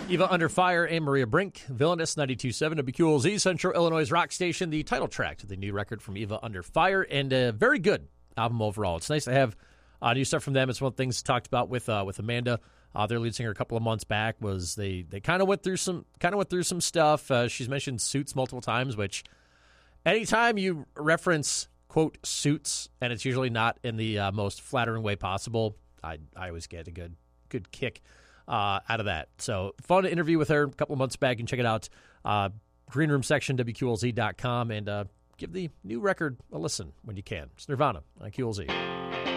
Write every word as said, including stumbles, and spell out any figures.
Eva Under Fire and Maria Brink, Villainous, ninety-two point seven W Q L Z, Central Illinois rock station, the title track to the new record from Eva Under Fire, and a very good album overall. It's nice to have uh, new stuff from them. It's one of the things talked about with uh, with Amanda, uh, their lead singer, a couple of months back. Was they they kind of went through some kind of went through some stuff. Uh, she's mentioned Suits multiple times, which anytime you reference quote Suits, and it's usually not in the uh, most flattering way possible, I I always get a good good kick Uh, out of that. So fun interview with her a couple of months back. You can check it out. Uh, Green Room Section, W Q L Z dot com, and uh, give the new record a listen when you can. It's Nirvana on Q L Z.